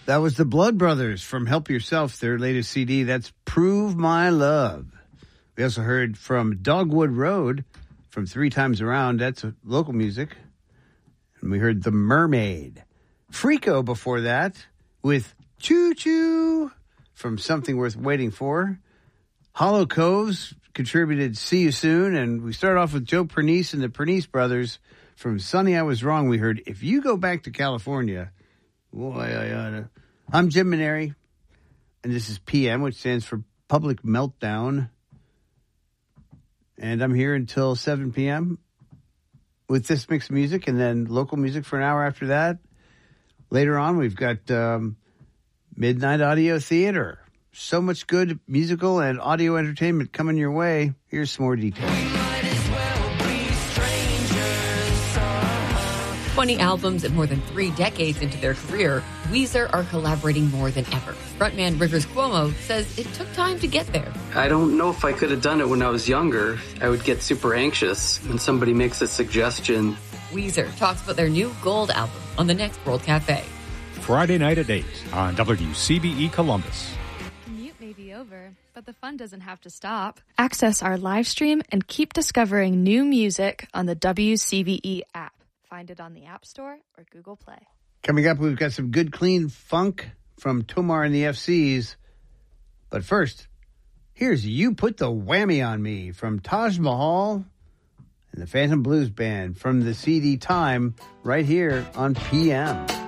That was the Blood Brothers from Help Yourself, their latest CD. That's Prove My Love. We also heard from Dogwood Road from Three Times Around. That's local music. And we heard The Mermaid. Freako before that with Choo Choo from Something Worth Waiting For. Hollow Coves contributed See You Soon. And we start off with Joe Pernice and the Pernice Brothers from Sonny I Was Wrong. We heard If You Go Back to California. Boy, I'm Jim Maneri, and this is PM, which stands for Public Meltdown. And I'm here until 7 p.m. with this mix of music, and then local music for an hour after that. Later on, we've got Midnight Audio Theater. So much good musical and audio entertainment coming your way. Here's some more details. 20 albums and more than 3 decades into their career, Weezer are collaborating more than ever. Frontman Rivers Cuomo says it took time to get there. I don't know if I could have done it when I was younger. I would get super anxious when somebody makes a suggestion. Weezer talks about their new Gold album on the next World Cafe. Friday night at 8 on WCBE Columbus. Commute may be over, but the fun doesn't have to stop. Access our live stream and keep discovering new music on the WCBE app. Find it on the App Store or Google Play. Coming up, we've got some good, clean funk from Tomar and the FCs. But first, here's You Put the Whammy on Me from Taj Mahal and the Phantom Blues Band from the CD Time right here on PM.